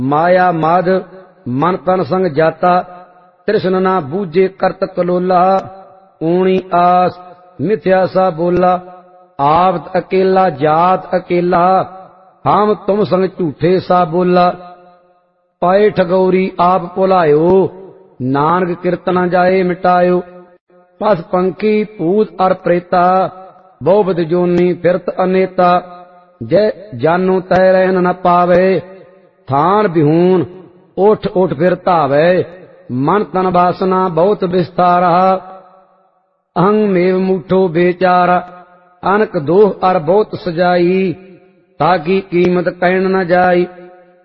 माया माध मन तन संग जाता, तृष्ण ना बूझे करत कलोला। ऊणी आस मिथ्या सा बोला, आप अकेला जात अकेला। हम तुम संग झूठे सा बोला, पाए ठगौरी आप भुलायो। नानक कीर्तन जाए मिटायो। पथ पंखी भूत अर प्रेता, बहुविध जोनी फिरत अनेता। जय जानो तय रहन न पावे, थान बिहून उठ उठ फिर धावे। मन तन वासना बहुत विस्तारा, अहं मेव मूठो बेचारा। अनक दोह अर बहुत सजाई, ताकि कीमत कहन न जाई।